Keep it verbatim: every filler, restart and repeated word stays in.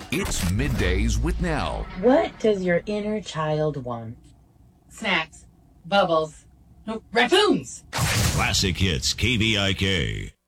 It's Middays with Nell. What does your inner child want? Snacks. Bubbles. No, raccoons! Classic Hits K V I K.